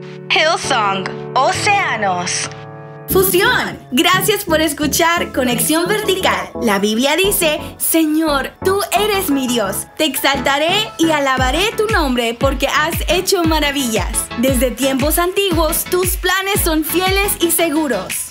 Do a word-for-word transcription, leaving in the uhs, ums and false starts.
Hillsong, Océanos. Fusión, gracias por escuchar Conexión Vertical. La Biblia dice, Señor, tú eres mi Dios. Te exaltaré y alabaré tu nombre porque has hecho maravillas. Desde tiempos antiguos, tus planes son fieles y seguros.